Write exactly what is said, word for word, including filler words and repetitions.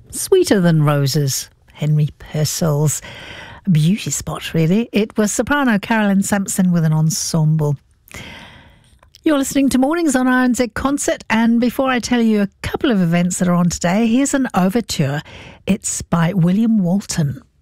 Sweeter Than Roses, Henry Purcell's beauty spot, really. It was soprano Carolyn Sampson with an ensemble. You're listening to Mornings on R N Z Concert, and before I tell you a couple of events that are on today, here's an overture. It's by William Walton.